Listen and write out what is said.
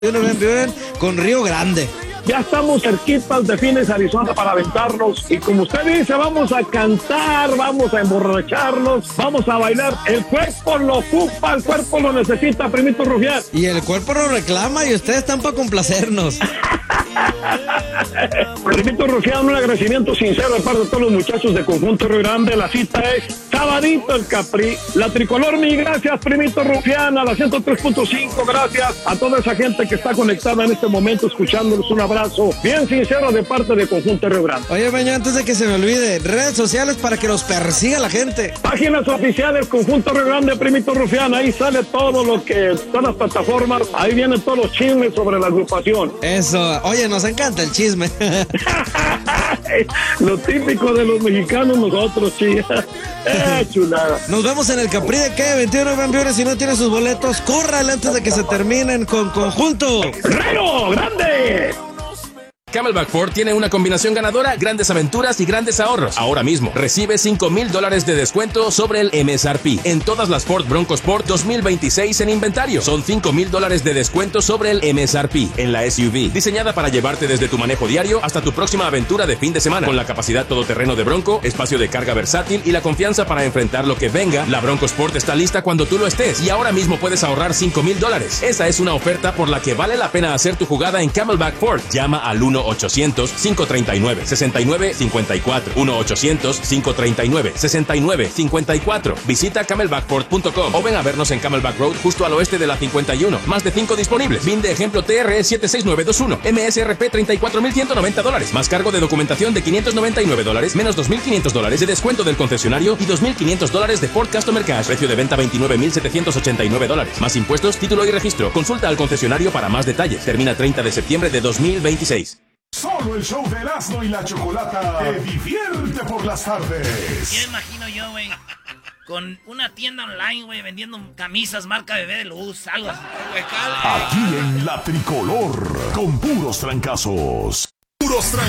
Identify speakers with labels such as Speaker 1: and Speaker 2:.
Speaker 1: Vienen con Río Grande.
Speaker 2: Ya estamos cerquitas de Phoenix, Arizona para aventarnos. Y como usted dice, vamos a cantar, vamos a emborracharnos, vamos a bailar. El cuerpo lo ocupa, el cuerpo lo necesita, primito Rufián.
Speaker 1: Y el cuerpo lo reclama y ustedes están para complacernos.
Speaker 2: Primito Rufián, un agradecimiento sincero de parte de todos los muchachos de Conjunto Río Grande. La cita es sabadito el Capri. La Tricolor, mi gracias, primito Rufián, a la 103.5, gracias a toda esa gente que está conectada en este momento escuchándonos. Un abrazo bien sincero de parte de Conjunto Río Grande.
Speaker 1: Oye, Meño, antes de que se me olvide, redes sociales para que los persiga la gente.
Speaker 2: Páginas oficiales Conjunto Río Grande, primito Rufián, ahí sale todo lo que, todas las plataformas, ahí vienen todos los chismes sobre la agrupación.
Speaker 1: Eso, oye, nos encanta el chisme.
Speaker 2: Lo típico de los mexicanos nosotros, chicas. Chulada.
Speaker 1: Nos vemos en el Capri de qué, 21 campeones. Si no tiene sus boletos, córrale antes de que se terminen con Conjunto
Speaker 2: Río Grande.
Speaker 3: Camelback Ford tiene una combinación ganadora, grandes aventuras y grandes ahorros. Ahora mismo, recibe $5,000 de descuento sobre el MSRP en todas las Ford Bronco Sport 2026 en inventario. Son $5,000 de descuento sobre el MSRP en la SUV, diseñada para llevarte desde tu manejo diario hasta tu próxima aventura de fin de semana. Con la capacidad todoterreno de Bronco, espacio de carga versátil y la confianza para enfrentar lo que venga, la Bronco Sport está lista cuando tú lo estés y ahora mismo puedes ahorrar $5,000. Esa es una oferta por la que vale la pena hacer tu jugada en Camelback Ford. Llama al 1-800-539-6954. 1-800-539-6954. Visita camelbackford.com o ven a vernos en Camelback Road justo al oeste de la 51. Más de 5 disponibles. VIN de ejemplo TRE 76921. MSRP $34,190. Más cargo de documentación de $599. Menos $2,500 de descuento del concesionario y $2,500 de Ford Customer Cash. Precio de venta $29,789. Más impuestos, título y registro. Consulta al concesionario para más detalles. Termina 30 de septiembre de 2026.
Speaker 4: Solo el show de Erasmo y la Chocolata te divierte por las tardes.
Speaker 5: Yo imagino yo, güey, con una tienda online, güey, vendiendo camisas marca Bebé de Luz, algo así.
Speaker 4: Aquí en La Tricolor, con puros trancazos. Puros trancazos.